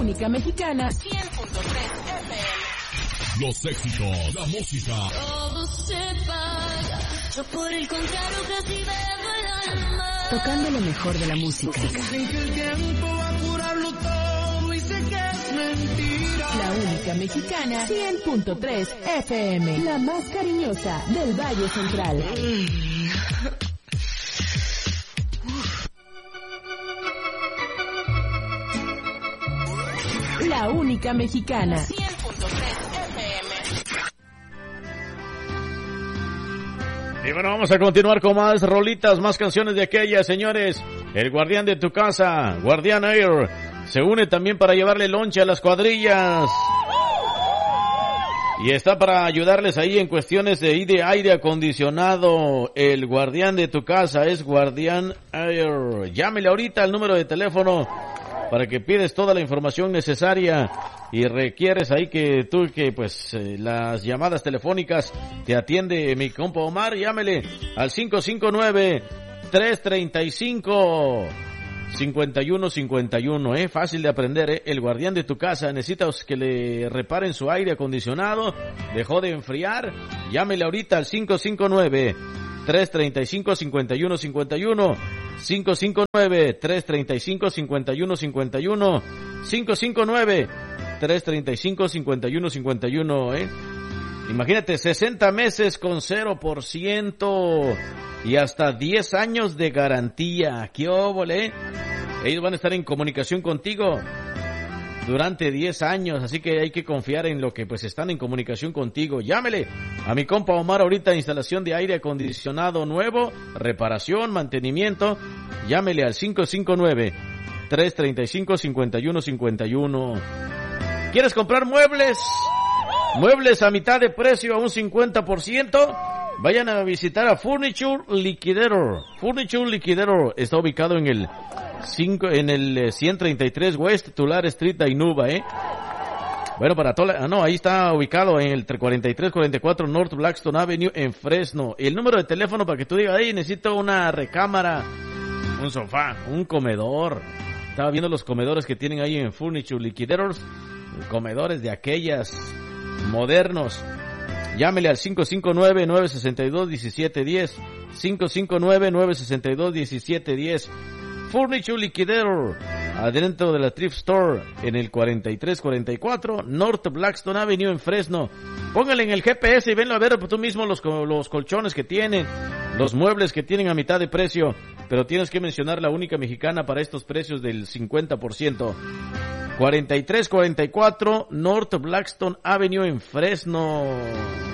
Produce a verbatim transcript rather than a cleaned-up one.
única mexicana cien punto tres F M. Los éxitos, la música. Todo se paga. Yo por el contrario casi bebo el alma. Tocando lo mejor de la música. Dicen que el tiempo va a curarlo todo y sé que es mentira. La única mexicana cien punto tres F M. La más cariñosa del Valle Central. La única mexicana cien punto tres F M. Y bueno, vamos a continuar con más rolitas, más canciones de aquellas, señores. El guardián de tu casa, Guardián Air, se une también para llevarle lonche a las cuadrillas. Y está para ayudarles ahí en cuestiones de, de aire acondicionado. El guardián de tu casa es Guardián Air. Llámele ahorita al número de teléfono para que pides toda la información necesaria y requieres ahí que tú, que pues eh, las llamadas telefónicas te atiende mi compa Omar. Llámele al cinco cinco nueve, tres tres cinco, cinco uno cinco uno, eh, fácil de aprender, eh. El guardián de tu casa, necesitas que le reparen su aire acondicionado, dejó de enfriar, llámele ahorita al cinco cinco nueve, tres tres cinco, cinco uno cinco uno, cinco cinco nueve, tres tres cinco, cinco uno cinco uno, cinco cinco nueve, tres tres cinco, cinco uno cinco uno, eh. Imagínate, sesenta meses con cero por ciento y hasta diez años de garantía. ¡Qué óvole! Ellos van a estar en comunicación contigo durante diez años, así que hay que confiar en lo que pues están en comunicación contigo. Llámele a mi compa Omar ahorita, instalación de aire acondicionado nuevo, reparación, mantenimiento. Llámele al cinco cinco nueve, tres tres cinco, cinco uno cinco uno. ¿Quieres comprar muebles? Muebles a mitad de precio, a un cincuenta por ciento. Vayan a visitar a Furniture Liquidator. Furniture Liquidator está ubicado en el cinco, en el ciento treinta y tres West Tulare Street, Ainuba, eh. Bueno, para toda la, ah, no, ahí está ubicado en el cuarenta y tres cuarenta y cuatro North Blackstone Avenue en Fresno. El número de teléfono para que tú digas, hey, necesito una recámara, un sofá, un comedor. Estaba viendo los comedores que tienen ahí en Furniture Liquidators, comedores de aquellas modernos. Llámele al cinco cinco nueve, nueve seis dos, uno siete uno cero, cinco cinco nueve, nueve seis dos, uno siete uno cero. Furniture Liquidator, adentro de la Thrift Store, en el cuarenta y tres cuarenta y cuatro North Blackstone Avenue en Fresno. Póngale en el G P S y venlo a ver tú mismo los, los colchones que tienen, los muebles que tienen a mitad de precio, pero tienes que mencionar la única mexicana para estos precios del cincuenta por ciento. cuarenta y tres cuarenta y cuatro North Blackstone Avenue en Fresno.